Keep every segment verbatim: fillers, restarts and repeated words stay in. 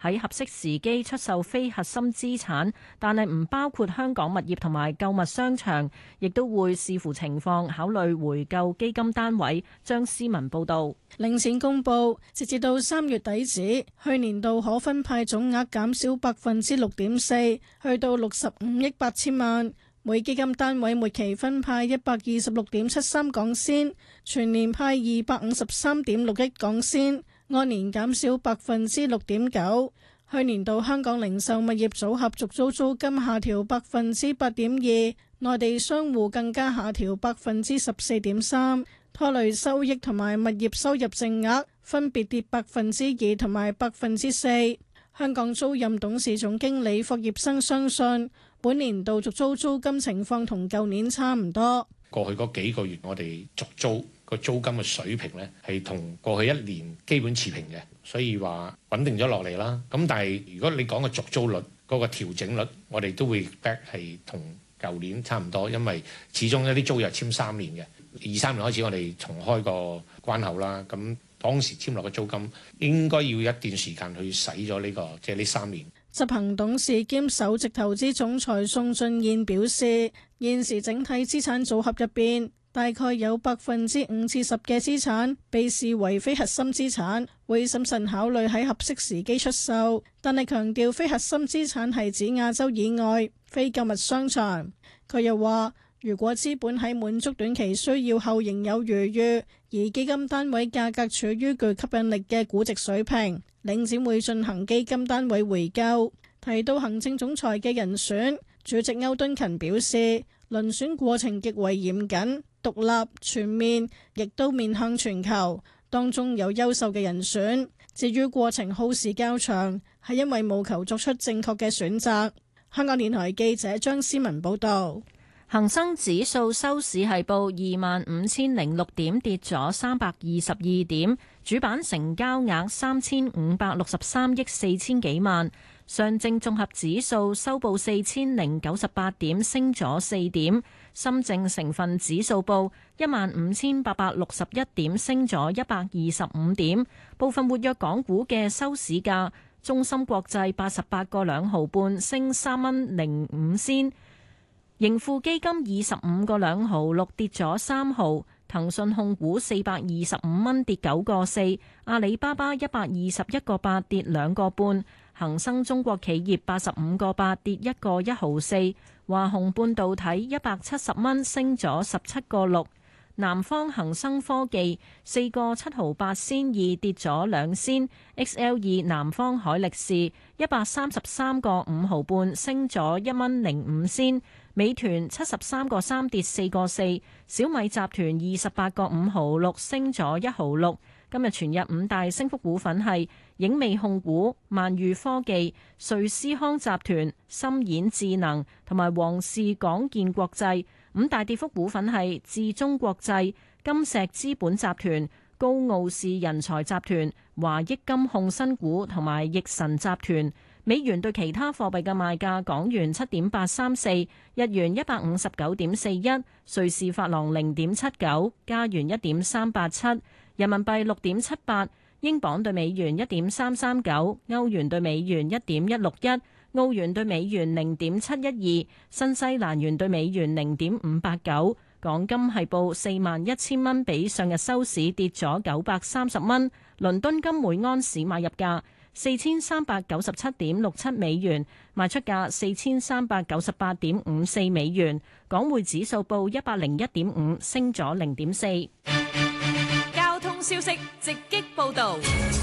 喺合適時機出售非核心資產，但係唔包括香港物業同埋購物商場，亦都會視乎情況考慮回購基金單位。張思文報導。 領展公佈，截至到三月底止，去年度可分派總額減少百分之六點四，去到六十五億八千萬。每基金單位末期分派一百二十六點七三港仙，全年派二百五十三點六億港仙，按年減少百分之六點九。去年度香港零售物業組合續租租金下調百分之八點二，內地商戶更加下調百分之十四點三，拖累收益同埋物業收入淨額分別跌百分之二同埋百分之四。香港租賃董事總經理霍業生相信，本年度續租租金情況同舊年差唔多。 過去嗰幾個月，我哋續租個租金嘅水平呢，係同過去一年基本持平嘅，所以話穩定咗落嚟啦。咁但係如果你講個續租率嗰個調整率，我哋都會 back 係同舊年差唔多，因為始終一啲租約簽三年嘅，二三年開始我哋重開個關口啦。咁當時簽落嘅租金應該要一段時間去使咗呢個，即係呢三年。 執行董事兼首席投資總裁宋俊彥表示，現時整體資產組合入邊，大概有百分之五至十嘅資產被視為非核心資產，會審慎考慮喺合適時機出售。但係強調非核心資產係指亞洲以外非購物商場。佢又話，如果資本喺滿足短期需要後仍有餘裕，而基金單位價格處於具吸引力嘅估值水平，領展會進行基金單位回購。提到行政總裁嘅人選，主席歐敦勤表示，遴選過程極為嚴謹、獨立、全面，亦都面向全球，當中有優秀嘅人選。至於過程耗時較長，係因為務求作出正確嘅選擇。香港電台記者張思文報道。 恒生指數收市係報二萬五千零六點，跌咗三百二十二點，主板成交額三千五百六十三億四千幾萬。上證綜合指數收報四千零九十八點，升咗四點。深證成分指數報一萬五千八百六十一點，升咗一百二十五點。部分活躍港股嘅收市價，中芯國際八十八個兩毫半，升三蚊零五仙。盈富基金二十五個兩毫六，跌咗三毫。騰訊控股四百二十五蚊，跌九個四。阿里巴巴一百二十一個八，跌兩個半。恒生中國企業八十五個八，跌一個一毫四。華虹半導體一百七十蚊，升咗十七個六。南方恒生科技四個七毫八仙二，跌咗兩仙。X L 二南方海力士一百三十三個五毫半，升咗一蚊零五仙。美團七十三個三，跌四個四。小米集團二十八個五毫六，升咗一毫六。今日全日五大升幅股份係影美控股、萬裕科技、瑞思康集團、深演智能同埋皇氏港建國際。五大跌幅股份係智中國際、金石資本集團、高傲視人才集團、華益金控新股同埋易神集團。美元對其他貨幣嘅賣價：港元七點八三四，日元一百五十九點四一，瑞士法郎零點七九，加元一點三八七，人民幣六點七八，英鎊對美元一點三三九，歐元對美元一點一六一，澳元對美元零點七一二，新西蘭元對美元零點五八九。港金係報四萬一千蚊，比上日收市跌咗九百三十蚊。倫敦金每安士買入價四千三百九十七點六七美元，賣出價四千三百九十八點五四美元。港匯指數報一百零一點五，升咗零點四。 交通消息直擊報道。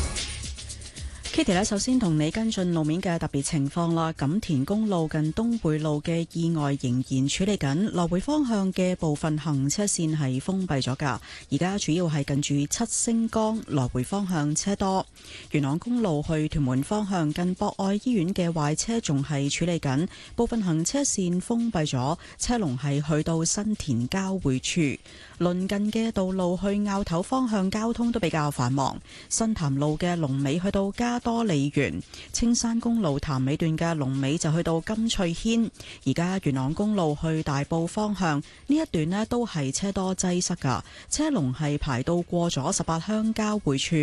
Kitty 咧，首先同你跟進路面嘅特別情況啦。錦田公路近東匯路嘅意外仍然處理緊，來回方向嘅部分行車線係封閉咗㗎。而家主要係近住七星崗來回方向車多。元朗公路去屯門方向近博愛醫院嘅壞車仲係處理緊，部分行車線封閉咗，車龍係去到新田交匯處。鄰近嘅道路去坳頭方向交通都比較繁忙。新潭路嘅龍尾去到加多利園，青山公路潭尾段嘅龍尾就去到金翠軒。而家元朗公路去大埔方向呢一段呢都係車多擠塞噶，車龍係排到過咗十八鄉交匯處。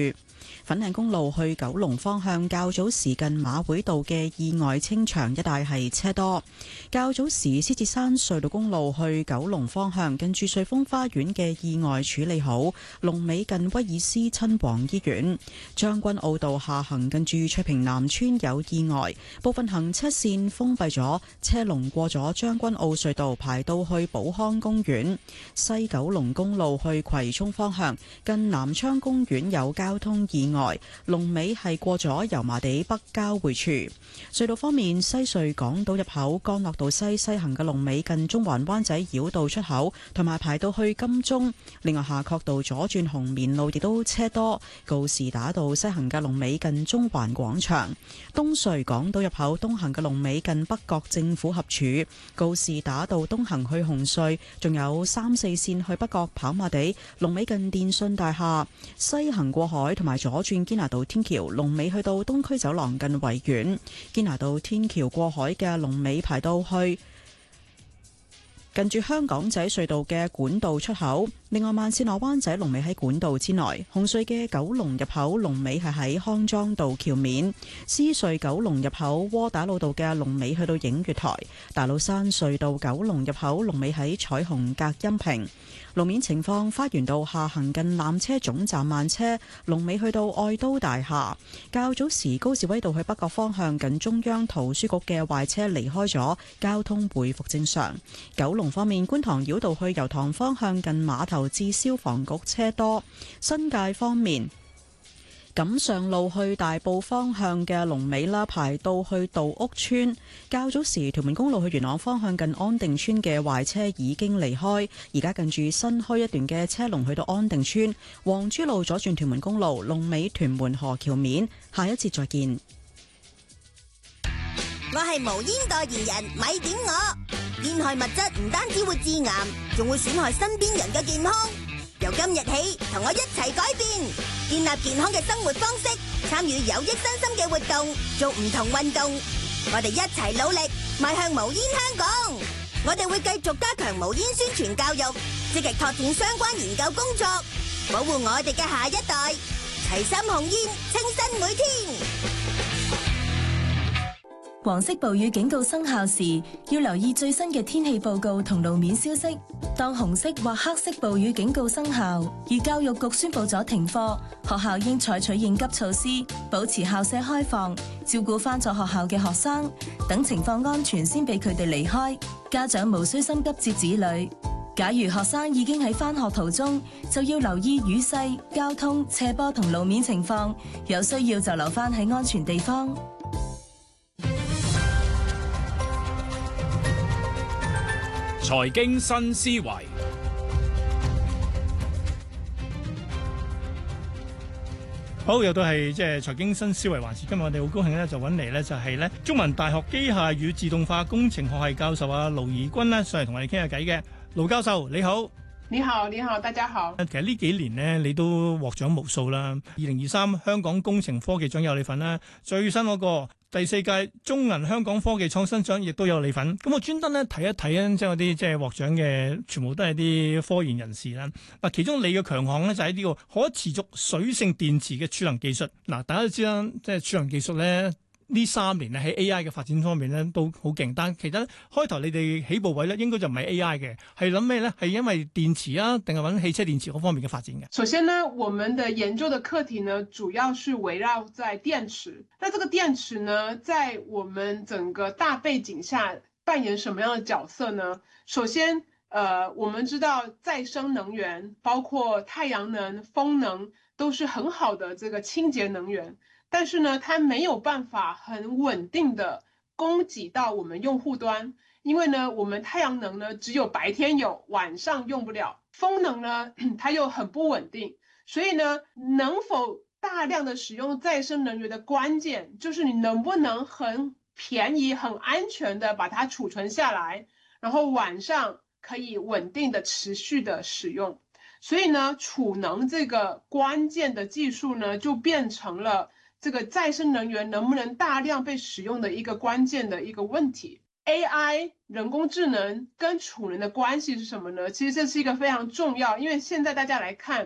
粉嶺公路去九龍方向較早時近馬會道嘅意外清場一帶係車多。較早時獅子山隧道公路去九龍方向近住瑞豐花園嘅意外處理好，龍尾近威爾斯親王醫院。將軍澳道下行近住翠屏南村有意外，部分行車線封閉咗，車龍過咗將軍澳隧道排到去寶康公園。西九龍公路去葵涌方向近南昌公園有交通意外，龍尾係過咗油麻地北交匯處。隧道方面，西隧港島入口干諾道西西行嘅龍尾近中環灣仔繞道出口，同埋排到去金鐘。另外，夏慤道左轉紅棉路亦都車多，告士打道西行嘅龍尾近中環廣場。東隧港島入口東行嘅龍尾近北角政府合署。告士打道東行去紅隧，仲有三四線去北角跑馬地，龍尾近電訊大廈。西行過海同埋左轉堅拿道天橋，龍尾去到東區走廊近維園。堅拿道天橋過海嘅龍尾排到去近住香港仔隧道嘅管道出口。另外，慢線落灣仔龍尾喺管道之內。紅隧嘅九龍入口龍尾係喺康莊道橋面。獅隧九龍入口窩打老道嘅龍尾去到映月台。大老山隧道九龍入口龍尾喺彩虹隔音屏。路面情況，花園道下行近纜車總站慢車，龍尾去到愛都大廈。較早時高士威道去北角方向近中央圖書局嘅壞車離開咗，交通回復正常。九龍方面，觀塘繞道去油塘方向近碼頭至消防局車多。新界方面，錦上路去大埔方向嘅龍尾啦，排到去道屋村。較早時屯門公路去元朗方向近安定村嘅壞車已經離開，而家近住新開一段嘅車龍去到安定村。黃珠路左轉屯門公路龍尾屯門河橋面。下一節再見。 我係無煙代言人，咪點我。煙害物質唔單止會致癌，仲會損害身邊人嘅健康。由今日起，同我一齊改變，建立健康嘅生活方式，參與有益身心嘅活動，做唔同運動。我哋一齊努力，邁向無煙香港。我哋會繼續加強無煙宣傳教育，積極拓展相關研究工作，保護我哋嘅下一代。齊心控煙，清新每天。 黃色暴雨警告生效時，要留意最新嘅天氣報告同路面消息。當紅色或黑色暴雨警告生效，而教育局宣布咗停課，學校應採取應急措施，保持校舍開放，照顧返咗學校嘅學生，等情況安全先俾佢哋離開。家長無需心急接子女。假如學生已經喺返學途中，就要留意雨勢、交通、斜坡同路面情況，有需要就留返喺安全地方。 財經新思維， 好，又到係即係財經新思維環節。今日我哋好高興咧，就揾嚟咧就係咧中文大學機械與自動化工程學系教授啊盧怡君咧上嚟同我哋傾下偈嘅。盧教授你好。 你好，你好，大家好。 其實呢幾年呢，你都獲獎無數啦。二零二三香港工程科技獎有你份啦，最新嗰個第四屆中銀香港科技創新獎亦都有你份。咁我專登咧睇一睇啊，即係嗰啲即係獲獎嘅，全部都係啲科研人士啦。嗱，其中你嘅強項咧就喺呢個可持續水性電池嘅儲能技術。嗱，大家都知啦，即係儲能技術咧。呢三年咧喺 A I 嘅發展方面咧都好勁，但其實開頭你哋起步位咧應該就唔係 A I 嘅，係諗咩咧？係因為電池啊，定係揾汽車電池嗰方面嘅發展嘅？ 首先呢，我們的研究的課題呢，主要是圍繞在電池。那這個電池呢，在我們整個大背景下扮演什麼樣的角色呢？首先，呃，我們知道再生能源，包括太陽能、風能，都是很好的這個清潔能源。但是呢，它沒有辦法很穩定的供給到我們用戶端，因為呢，我們太陽能呢只有白天有，晚上用不了。風能呢，它又很不穩定，所以呢，能否大量的使用再生能源的關鍵，就是你能不能很便宜、很安全的把它儲存下來，然後晚上可以穩定的持續的使用。所以呢，儲能這個關鍵的技術呢，就變成了這個再生能源能不能大量被使用的一個關鍵的一個問題。A I 人工智能跟儲能的關係是什麼呢？其實這是一個非常重要，因為現在大家來看，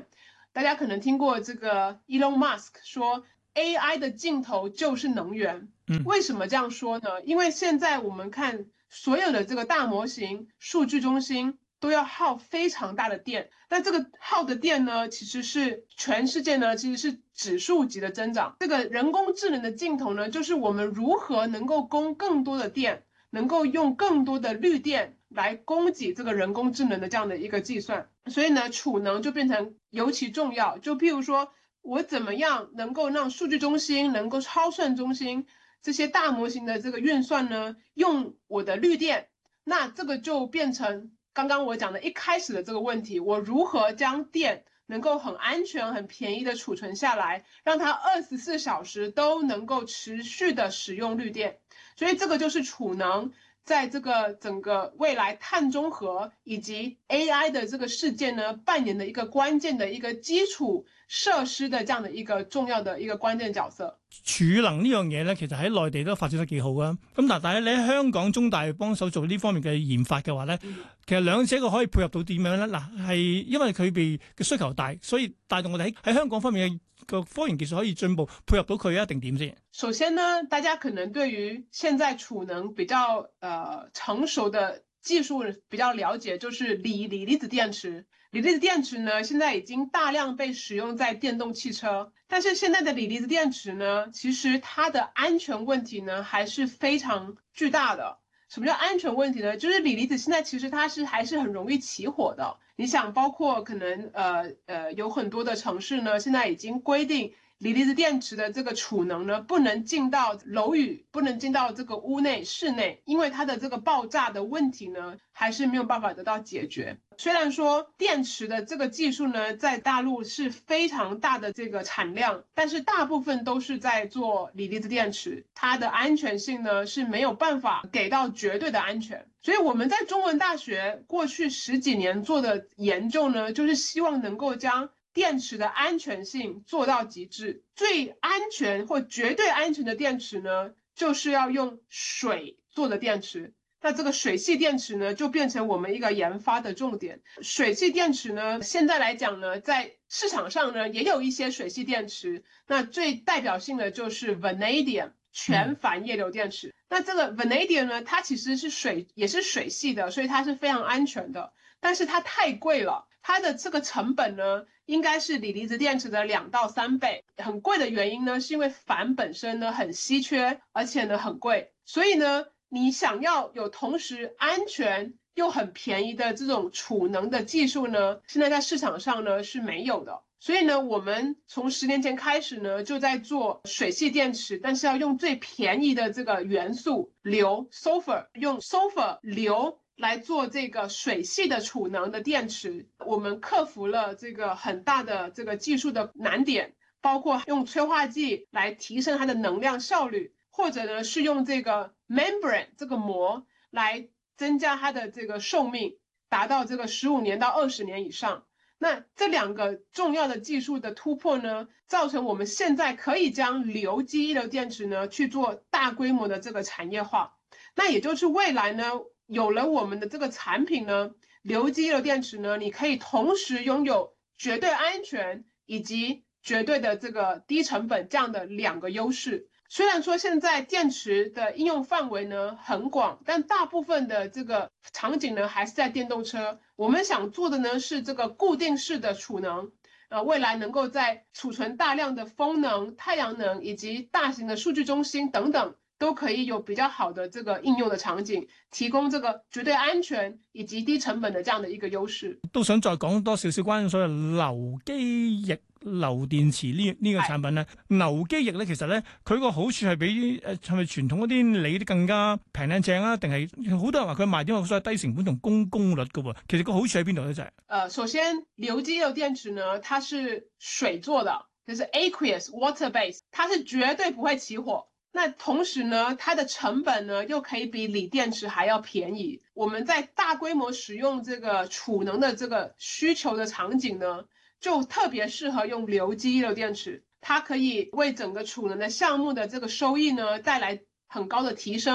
大家可能听过这个 Elon Musk 说 A I 的尽头就是能源。 嗯， 为什么这样说呢？因为现在我们看所有的这个大模型、数据中心都要耗非常大的电，但这个耗的电呢，其实是全世界呢其实是指数级的增长。这个人工智能的尽头呢，就是我们如何能够供更多的电，能够用更多的绿电来供给这个人工智能的这样的一个计算。所以呢，储能就变成尤其重要。就譬如说，我怎么样能够让数据中心、能够超算中心这些大模型的这个运算呢，用我的绿电，那这个就变成刚刚我讲的一开始的这个问题，我如何将电能够很安全、很便宜的储存下来，让它二十四小时都能够持续的使用绿电。所以这个就是储能在这个整个未来碳中和以及 A I 的这个事件呢，扮演的一个关鍵的一個基礎設施的這樣的一個重要的一個關鍵角色。 儲能呢樣嘢咧，其實喺內地都發展得幾好啊。咁但係你喺香港中大幫手做呢方面嘅研發嘅話咧，嗯、其實兩者個可以配合到點樣咧？嗱，係因為佢哋嘅需求大，所以帶動我哋喺喺香港方面嘅個科研技術可以進步，配合到佢一定點先？ 首先呢，大家可能對於現在儲能比較呃成熟的技術比較了解，就是鋰鋰離子電池。鋰離子電池呢，現在已經大量被使用在電動汽車，但是現在的鋰離子電池呢，其實它的安全問題呢，還是非常巨大的。什麼叫安全問題呢？就是鋰離子現在其實它是還是很容易起火的。你想，包括可能呃呃有很多的城市呢，現在已經規定鋰離子電池的這個儲能呢，不能進到樓宇，不能進到這個屋內室內，因為它的這個爆炸的問題呢，還是沒有辦法得到解決。雖然說電池的這個技術呢，在大陸是非常大的這個產量，但是大部分都是在做鋰離子電池，它的安全性呢是沒有辦法給到絕對的安全。所以我們在中文大學過去十幾年做的研究呢，就是希望能夠將電池的安全性做到極致。最安全或絕對安全的電池呢，就是要用水做的電池。那這個水系電池呢，就變成我們一個研發的重點。水系電池呢，現在來講呢，在市場上呢，也有一些水系電池。那最代表性的就是 Vanadium 全反葉硫電池。嗯、那這個 Vanadium 呢，它其實是水，也是水系的，所以它是非常安全的。但是它太貴了，它的這個成本呢，應該是鋰離子電池的兩到三倍。很貴的原因呢，是因為銨本身呢很稀缺，而且呢很貴，所以呢，你想要有同時安全又很便宜的這種儲能的技術呢，現在在市場上呢是沒有的。所以呢，我們從十年前開始呢，就在做水系電池，但是要用最便宜的這個元素硫 sulfur， 用 sulfur 硫來做這個水系的儲能的電池。我們克服了這個很大的這個技術的難點，包括用催化劑來提升它的能量效率，或者呢是用這個 membrane 這個膜來增加它的這個壽命，達到這個十五年到二十年以上。那這兩個重要的技術的突破呢，造成我們現在可以將流基一流電池呢去做大規模的這個產業化。那也就是未來呢，有了我們的這個產品呢，流基一流電池呢，你可以同時擁有絕對安全以及絕對的這個低成本這樣的兩個優勢。雖然說現在電池的應用範圍呢很廣，但大部分的這個場景呢還是在電動車。我們想做的呢是這個固定式的儲能，呃，未來能夠在儲存大量的風能、太陽能以及大型的數據中心等等，都可以有比較好的這個應用的場景，提供這個絕對安全以及低成本的這樣的一個優勢。 都想再講多少少關於所謂流基液鋰電池呢呢個產品咧，鋰基液咧其實咧佢個好處係比誒係咪傳統嗰啲鋰啲更加平靚正啊？定係好多人話佢賣點係所謂低成本同高功率嘅喎？其實個好處喺邊度咧？就係呃，首先流基流電池呢，它是水做的，就是 aqueous water base， 它是絕對不會起火。那同時呢，它的成本呢又可以比鋰電池還要便宜。我們在大規模使用這個儲能的這個需求的場景呢，就特別適合用流基一流電池，它可以為整個儲能的項目的這個收益呢帶來很高的提升，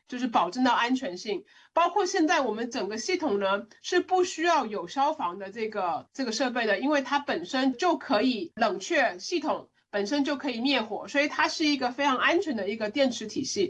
就是保证到安全性。包括现在我们整个系统呢是不需要有消防的这个这个设备的，因为它本身就可以冷却，系统本身就可以灭火，所以它是一个非常安全的一个电池体系。